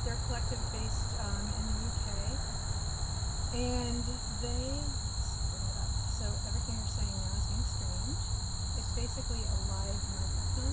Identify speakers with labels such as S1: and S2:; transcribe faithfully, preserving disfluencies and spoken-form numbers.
S1: they're a collective based um, in the U K, and they let's bring it up. So everything you're saying now is being streamed. It's basically a live market